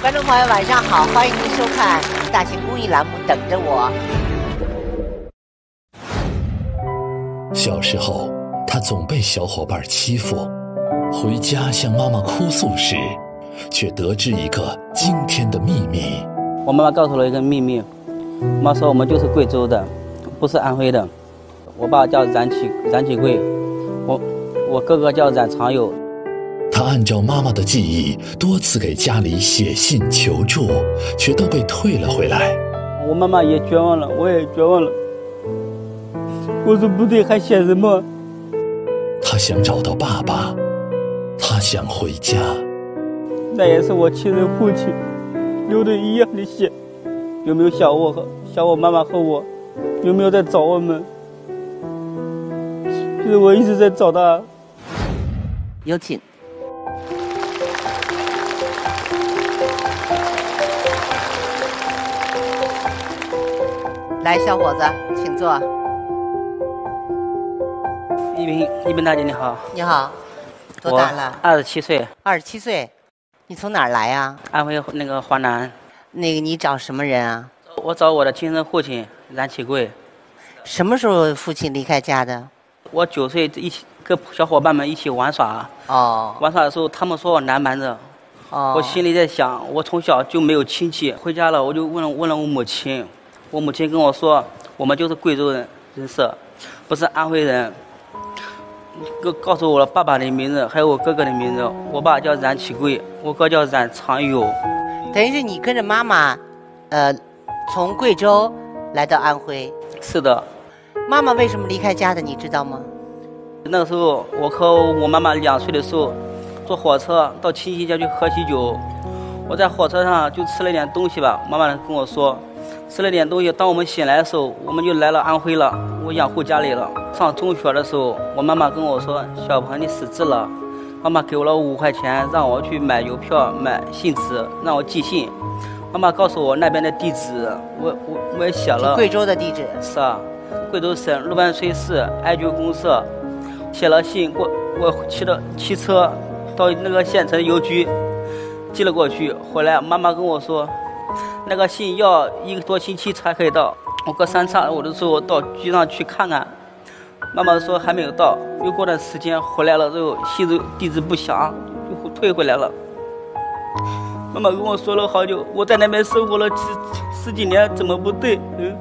观众朋友，晚上好，欢迎您收看大型公益栏目《等着我》。 小时候，他总被小伙伴欺负，回家向妈妈哭诉时，却得知一个惊天的秘密。 我妈妈告诉了一个秘密，妈说我们就是贵州的，不是安徽的。我爸叫冉启贵，我哥哥叫冉长友。 他按照妈妈的记忆，多次给家里写信求助，却都被退了回来。 我妈妈也绝望了，我也绝望了。我说不对，还写什么？ 他想找到爸爸，他想回家。 那也是我亲生父亲流的一样的血。有没有想我妈妈和我？有没有在找我们？其实我一直在找他。 有请。来，小伙子，请坐。 一斌大姐你好。 你好，多大了 ？27岁。 27岁，你从哪儿来呀？ 安徽那个华南。 那个你找什么人啊？ 我找我的亲生父亲冉启贵。 什么时候父亲离开家的？ 我9岁一起跟小伙伴们一起玩耍。 哦。 玩耍的时候，他们说我南蛮子。哦。我心里在想，我从小就没有亲戚，回家了我就问了我母亲。我母亲跟我说，我们就是贵州人设，不是安徽人。告诉我了爸爸的名字，还有我哥哥的名字。我爸叫冉启贵，我哥叫冉长友。 等于是你跟着妈妈，从贵州来到安徽。 是的。 妈妈为什么离开家的，你知道吗？ 那个时候，我和我妈妈2岁的时候，坐火车到亲戚家去喝喜酒。我在火车上就吃了点东西吧，妈妈跟我说。吃了点东西，当我们醒来的时候，我们就来了安徽了，我养护家里了。上中学的时候，我妈妈跟我说：“小鹏，你识字了。”妈妈给我了5块钱，让我去买邮票、买信纸，让我寄信。妈妈告诉我那边的地址，我也写了。 贵州的地址？ 是啊，贵州省六盘水市艾菊公社，写了信，我骑车到那个县城邮局寄了过去。回来，妈妈跟我说。那个信要1个多星期才可以到，我隔3差5的时候到局上去看看，妈妈说还没有到，又过段时间回来了之后，信地址不详，就退回来了。妈妈跟我说了好久，我在那边生活了十几年，怎么不对？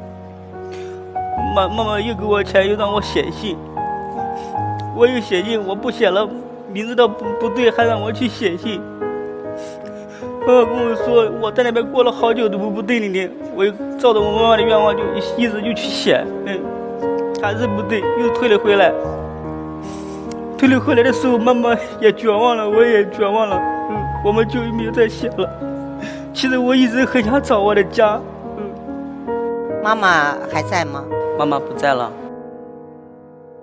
妈妈又给我钱，又让我写信，我又写信，我不写了，名字都不对，还让我去写信。妈妈跟我说，我在那边过了好久都不对呢，我照着我妈妈的愿望就一直就去写，还是不对，又退了回来。退了回来的时候，妈妈也绝望了，我也绝望了，我们就没有再写了。其实我一直很想找我的家。 妈妈还在吗？ 妈妈不在了。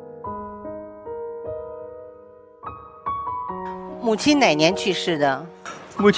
母亲哪年去世的？